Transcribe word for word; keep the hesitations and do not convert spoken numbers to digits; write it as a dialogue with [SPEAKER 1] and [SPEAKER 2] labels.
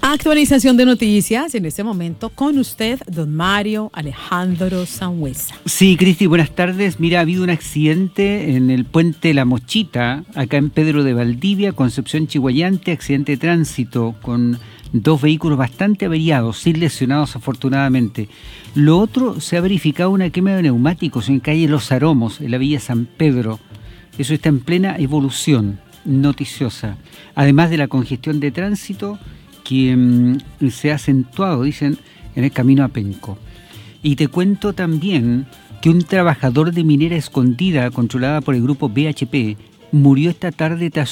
[SPEAKER 1] Actualización de noticias en este momento con usted, don Mario Alejandro Sangüesa.
[SPEAKER 2] Sí, Cristi, buenas tardes. Mira, ha habido un accidente en el puente La Mochita, acá en Pedro de Valdivia, Concepción Chiguayante, accidente de tránsito con dos vehículos bastante averiados, sin lesionados afortunadamente. Lo otro, se ha verificado una quema de neumáticos en calle Los Aromos, en la Villa San Pedro. Eso está en plena evolución noticiosa. Además de la congestión de tránsito que mmm, se ha acentuado, dicen, en el camino a Penco. Y te cuento también que un trabajador de minera escondida, controlada por el grupo B H P, murió esta tarde tras